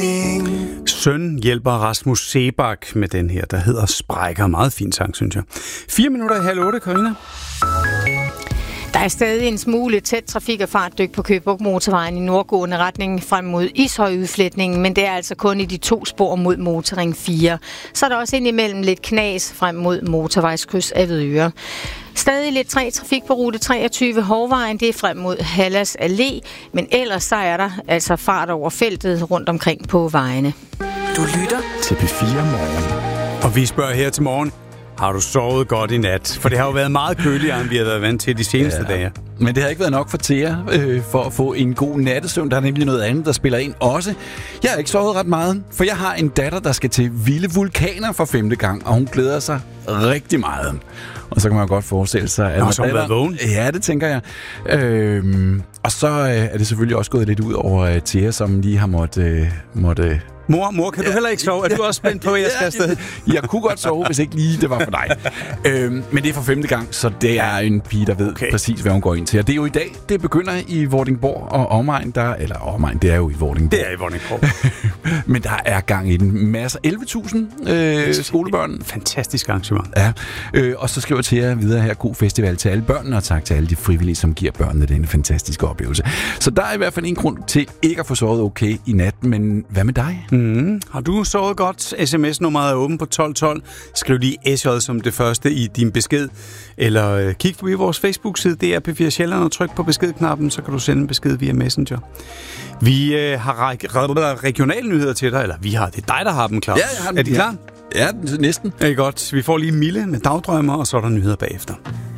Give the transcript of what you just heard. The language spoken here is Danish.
Søn hjælper Rasmus Seebach med den her, der hedder Sprækker. Meget fin sang, synes jeg. 4 minutter i 7:30, Karina. Der er stadig en smule tæt trafik- og fartdyk på Køge Bugt Motorvejen i nordgående retning frem mod Ishøj-udfletningen, men det er altså kun i de 2 spor mod Motorring 4. Så er der også indimellem lidt knas frem mod motorvejskryds af Avedøre. Stadig lidt træ trafik på rute 23 Hovvejen, det er frem mod Hallas Allé, men ellers så er der altså fart over feltet rundt omkring på vejene. Du lytter til P4 Morgen. Og vi spørger her til morgen, har du sovet godt i nat? For det har jo været meget køligere, end vi har været vant til de seneste dage. Men det har ikke været nok for Thea for at få en god nattesøvn. Der er nemlig noget andet, der spiller ind også. Jeg har ikke sovet ret meget, for jeg har en datter, der skal til vilde vulkaner for 5. gang, og hun glæder sig rigtig meget. Og så kan man godt forestille sig, at så har været vågen. Ja, det tænker jeg. Og så er det selvfølgelig også gået lidt ud over Thea, som lige har måtte Mor, kan du heller ikke sove? Er du også spændt på, at jeg skal afsted? Jeg kunne godt sove, hvis ikke lige det var for dig. Men det er for 5. gang, så det er en pige, der ved præcis, hvad hun går ind til. Og det er jo i dag, det begynder i Vordingborg og omegn. Omegn, det er jo i Vordingborg. Det er i Vordingborg. Men der er gang i den. Masser 11.000 skolebørn. Fantastisk arrangement. Ja, og så skriver til jer videre her, god festival til alle børnene, og tak til alle de frivillige, som giver børnene denne fantastiske oplevelse. Så der er i hvert fald en grund til ikke at få sovet okay i nat, men hvad med dig? Har du sovet godt? SMS-nummeret er åben på 1212. Skriv lige SJ som det første i din besked. Eller kig forbi vores Facebook-side, det er P4 Sjælland, og tryk på beskedknappen, så kan du sende en besked via Messenger. Vi har regionale nyheder til dig, eller vi har, det er dig, der har dem, Claus. Ja, er de klar? Ja, næsten. Er det godt? Vi får lige Mille med dagdrømmer, og så er der nyheder bagefter.